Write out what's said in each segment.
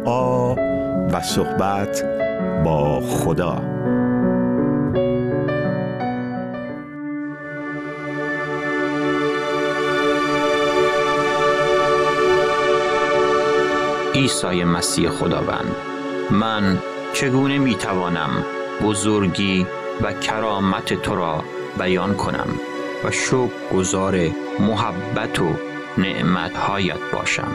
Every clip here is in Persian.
دعا و صحبت با خدا. عیسی مسیح خداوند، من چگونه میتوانم بزرگی و کرامت تو را بیان کنم و شکرگزار محبت و نعمتهایت باشم؟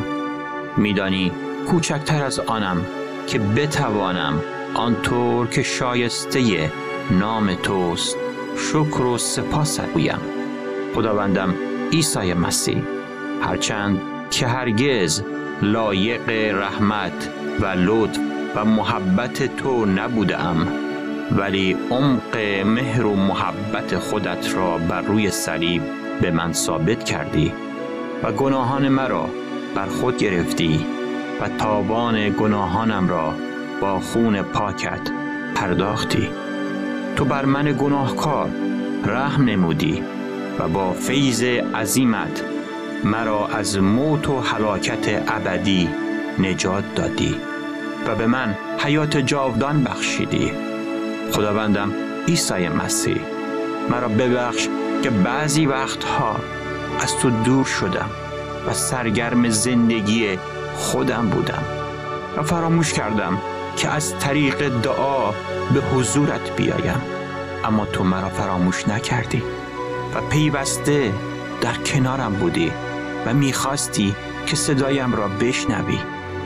میدانی کوچکتر از آنم که بتوانم آنطور که شایسته نام توست شکر و سپاس گویم. خداوندم عیسی مسیح، هرچند که هرگز لایق رحمت و لطف و محبت تو نبودم، ولی عمق مهر و محبت خودت را بر روی صلیب به من ثابت کردی و گناهان مرا بر خود گرفتی و تاوان گناهانم را با خون پاکت پرداختی. تو بر من گناهکار رحم نمودی و با فیض عظیمت مرا از موت و هلاکت ابدی نجات دادی و به من حیات جاودان بخشیدی. خداوندم عیسی مسیح، مرا ببخش که بعضی وقتها از تو دور شدم و سرگرم زندگی خودم بودم و فراموش کردم که از طریق دعا به حضورت بیایم، اما تو مرا فراموش نکردی و پیوسته در کنارم بودی و میخواستی که صدایم را بشنوی.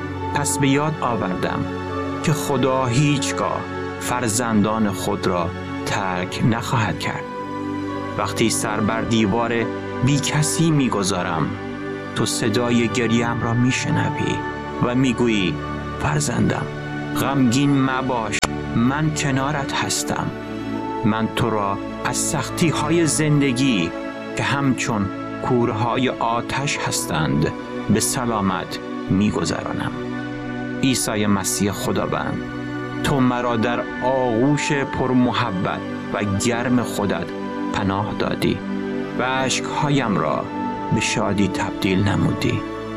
پس به یاد آوردم که خدا هیچگاه فرزندان خود را ترک نخواهد کرد. وقتی سر بر دیوار بی کسی میگذارم، تو صدای گریم را میشنوی و میگویی فرزندم غمگین مباش، من کنارت هستم. من تو را از سختی های زندگی که همچون کورهای آتش هستند به سلامت میگذرانم. عیسی مسیح خداوند، تو مرا در آغوش پرمحبت و گرم خودت پناه دادی و اشکهایم را به شادی تبدیل نمودی.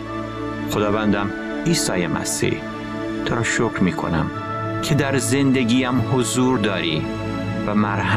خداوندم عیسی مسیح، تو را شکر می کنم که در زندگیم حضور داری و مرحمت